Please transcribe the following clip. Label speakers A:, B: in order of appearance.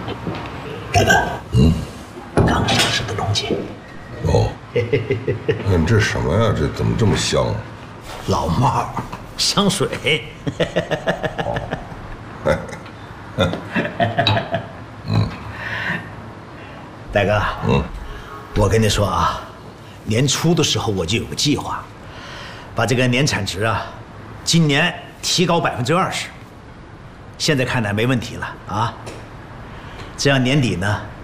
A: 大哥，刚上市的龙井。
B: 哦，你这什么呀？这怎么这么香？
A: 老帽香水。大哥，我跟你说啊，年初的时候我就有个计划，把这个年产值啊，今年提高20%。现在看来没问题了啊。这样年底呢，